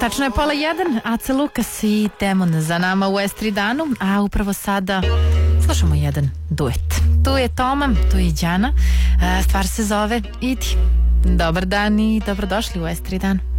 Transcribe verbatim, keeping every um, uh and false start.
Tačno je pola jedan, Aca Lukas i Demon za nama u S tri danu, a upravo sada slušamo jedan duet. Tu je Toma, tu je Đana, stvar se zove Idi. Dobar dan i dobrodošli u S tri dan.